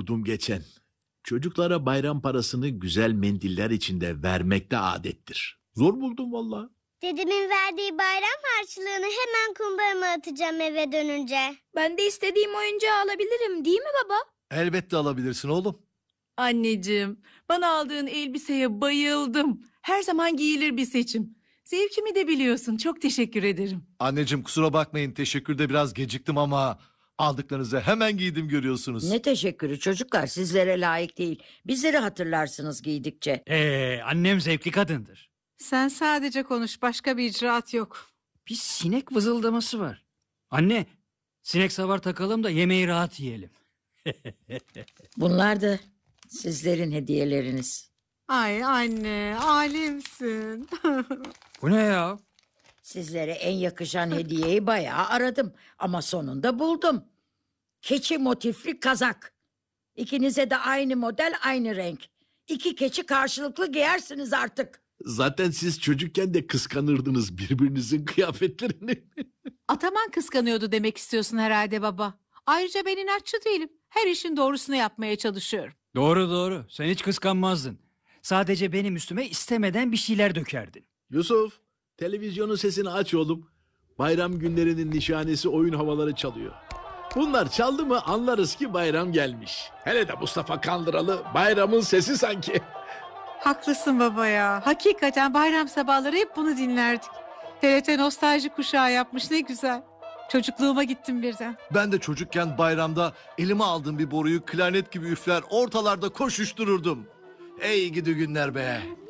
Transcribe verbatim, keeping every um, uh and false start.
buldum geçen. Çocuklara bayram parasını güzel mendiller içinde vermekte adettir. Zor buldum valla. Dedemin verdiği bayram harçlığını hemen kumbarama atacağım eve dönünce. Ben de istediğim oyuncağı alabilirim, değil mi baba? Elbette alabilirsin oğlum. Anneciğim, bana aldığın elbiseye bayıldım. Her zaman giyilir bir seçim. Zevkimi de biliyorsun. Çok teşekkür ederim. Anneciğim kusura bakmayın, teşekkürde biraz geciktim ama aldıklarınızı hemen giydim görüyorsunuz. Ne teşekkürü çocuklar, sizlere layık değil. Bizleri hatırlarsınız giydikçe. Ee, annem zevkli kadındır. Sen sadece konuş, başka bir icraat yok. Bir sinek vızıldaması var. Anne, sinek savar takalım da yemeği rahat yiyelim. Bunlar da sizlerin hediyeleriniz. Ay anne, alemsin. Bu ne ya? Sizlere en yakışan hediyeyi bayağı aradım ama sonunda buldum. Keçi motifli kazak. İkinize de aynı model, aynı renk. İki keçi karşılıklı giyersiniz artık. Zaten siz çocukken de kıskanırdınız birbirinizin kıyafetlerini. Ataman kıskanıyordu demek istiyorsun herhalde baba. Ayrıca ben inatçı değilim. Her işin doğrusunu yapmaya çalışıyorum. Doğru doğru. Sen hiç kıskanmazdın. Sadece benim üstüme istemeden bir şeyler dökerdin. Yusuf, televizyonun sesini aç oğlum. Bayram günlerinin nişanesi oyun havaları çalıyor. Bunlar çaldı mı anlarız ki bayram gelmiş. Hele de Mustafa Kandıralı bayramın sesi sanki. Haklısın baba ya. Hakikaten bayram sabahları hep bunu dinlerdik. T R T nostalji kuşağı yapmış, ne güzel. Çocukluğuma gittim birden. Ben de çocukken bayramda elime aldığım bir boruyu klarnet gibi üfler ortalarda koşuştururdum. Ey gidi günler be.